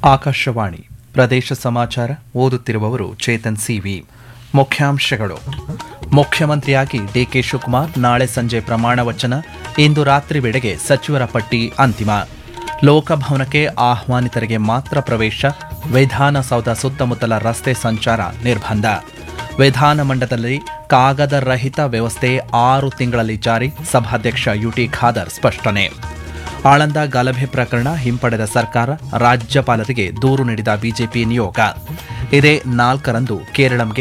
ಆಕಾಶವಾಣಿ ಪ್ರದೇಶ ಸಮಾಚಾರ ಓದುತ್ತಿರುವವರು ಚೇತನ್ ಸಿವಿ. ಮುಖ್ಯಾಂಶಗಳು. ಮುಖ್ಯಮಂತ್ರಿಯಾಗಿ ಡಿಕೆ ಶಿವಕುಮಾರ್ ನಾಳೆ ಸಂಜೆ ಪ್ರಮಾಣ ವಚನ. ಇಂದು ರಾತ್ರಿ ವೇಳೆಗೆ ಸಚಿವರ ಪಟ್ಟಿ ಅಂತಿಮ. ಲೋಕಭವನಕ್ಕೆ ಆಹ್ವಾನಿತರಿಗೆ ಮಾತ್ರ ಪ್ರವೇಶ. ವಿಧಾನಸೌಧ ಸುತ್ತಮುತ್ತಲ ರಸ್ತೆ ಸಂಚಾರ ನಿರ್ಬಂಧ. ವಿಧಾನಮಂಡಲದಲ್ಲಿ ಕಾಗದ ರಹಿತ ವ್ಯವಸ್ಥೆ 6 ತಿಂಗಳಲ್ಲಿ ಜಾರಿ. ಸಭಾಧ್ಯಕ್ಷ ಯುಟಿ ಖಾದರ್ ಸ್ಪಷ್ಟನೆ. ಆಳಂದ ಗಲಭೆ ಪ್ರಕರಣ ಹಿಂಪಡೆದ ಸರ್ಕಾರ, ರಾಜ್ಯಪಾಲರಿಗೆ ದೂರು ನೀಡಿದ ಬಿಜೆಪಿ ನಿಯೋಗ. ಇದೇ 4ರಂದು ಕೇರಳಂಗೆ